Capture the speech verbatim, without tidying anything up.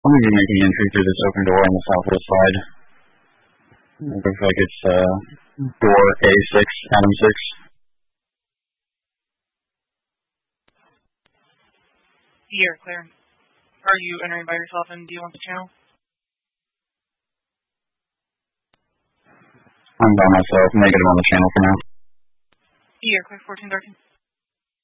I'm going to be making entry through this open door on the southwest side. It looks like it's uh, door A six, Adam six. You're clear. Are you entering by yourself, and do you want the channel? I'm by myself. Negative on the channel for now. You're clear, fourteen thirteen.